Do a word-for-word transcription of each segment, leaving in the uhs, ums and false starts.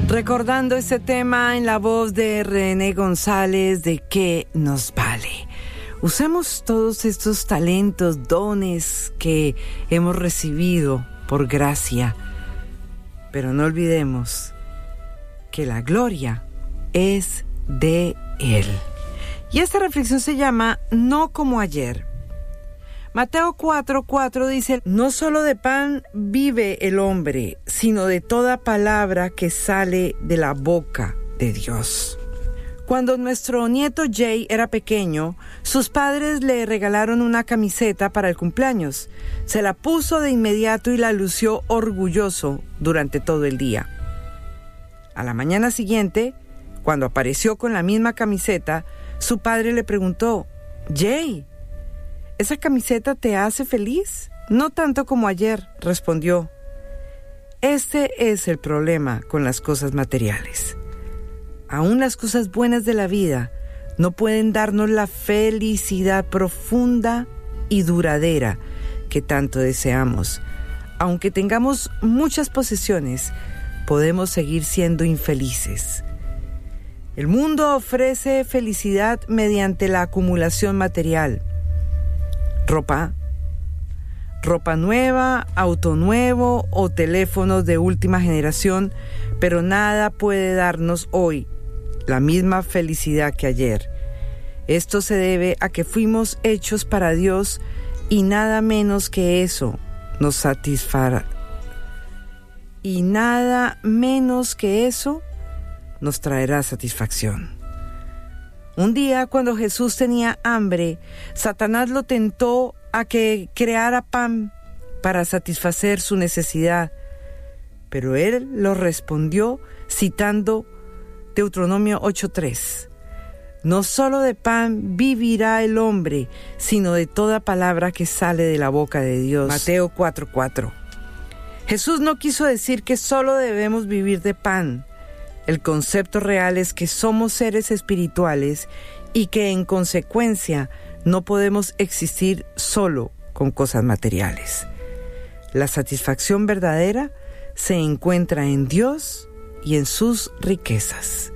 Recordando este tema en la voz de René González, ¿de qué nos vale? Usemos todos estos talentos, dones que hemos recibido por gracia, pero no olvidemos que la gloria es de Él. Y esta reflexión se llama No como ayer. Mateo cuatro cuatro dice: no solo de pan vive el hombre, sino de toda palabra que sale de la boca de Dios. Cuando nuestro nieto Jay era pequeño, sus padres le regalaron una camiseta para el cumpleaños. Se la puso de inmediato y la lució orgulloso durante todo el día. A la mañana siguiente, cuando apareció con la misma camiseta, su padre le preguntó: Jay, ¿esa camiseta te hace feliz? No tanto como ayer, respondió. Este es el problema con las cosas materiales. Aún las cosas buenas de la vida no pueden darnos la felicidad profunda y duradera que tanto deseamos. Aunque tengamos muchas posesiones, podemos seguir siendo infelices. El mundo ofrece felicidad mediante la acumulación material. Ropa, ropa nueva, auto nuevo o teléfonos de última generación, pero nada puede darnos hoy la misma felicidad que ayer. Esto se debe a que fuimos hechos para Dios y nada menos que eso nos satisfará. Y nada menos que eso nos traerá satisfacción. Un día, cuando Jesús tenía hambre, Satanás lo tentó a que creara pan para satisfacer su necesidad, pero él lo respondió citando Deuteronomio ocho tres. No solo de pan vivirá el hombre, sino de toda palabra que sale de la boca de Dios. Mateo cuatro cuatro. Jesús no quiso decir que solo debemos vivir de pan. El concepto real es que somos seres espirituales y que en consecuencia no podemos existir solo con cosas materiales. La satisfacción verdadera se encuentra en Dios y en sus riquezas.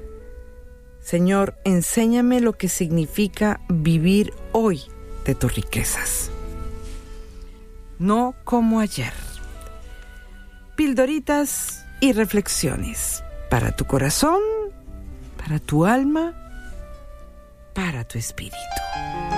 Señor, enséñame lo que significa vivir hoy de tus riquezas. No como ayer. Pildoritas y reflexiones para tu corazón, para tu alma, para tu espíritu.